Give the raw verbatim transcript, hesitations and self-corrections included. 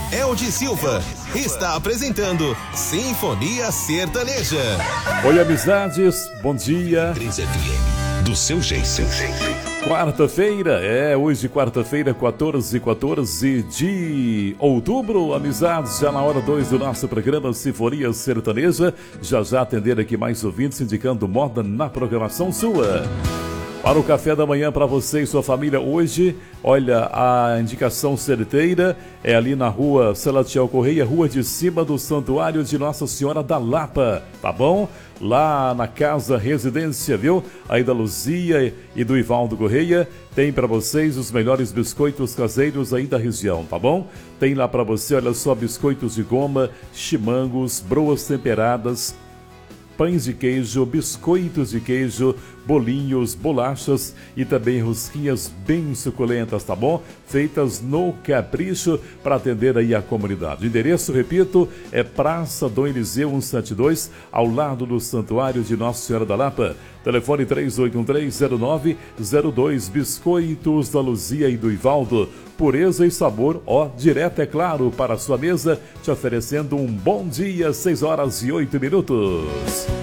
Eldi Silva está apresentando Sinfonia Sertaneja. Oi, amizades, bom dia. três F M, do seu jeito. Quarta-feira, é hoje quarta-feira, quatorze, quatorze de outubro, amizades, já na hora dois do nosso programa Sinfonia Sertaneja, já já atender aqui mais ouvintes indicando moda na programação sua. Para o café da manhã para você e sua família hoje, olha, a indicação certeira é ali na rua Salatiel Correia, rua de cima do Santuário de Nossa Senhora da Lapa, tá bom? Lá na casa residência, viu? Aí da Luzia e do Ivaldo Correia, tem para vocês os melhores biscoitos caseiros aí da região, tá bom? Tem lá para você, olha só, biscoitos de goma, chimangos, broas temperadas, pães de queijo, biscoitos de queijo, bolinhos, bolachas e também rosquinhas bem suculentas, tá bom? Feitas no capricho para atender aí a comunidade. O endereço, repito, é Praça Dom Eliseu cento e setenta e dois, ao lado do Santuário de Nossa Senhora da Lapa. Telefone três oito um três zero nove zero dois, Biscoitos da Luzia e do Ivaldo. Pureza e sabor, ó, direto, é claro, para a sua mesa, te oferecendo um bom dia, seis horas e oito minutos.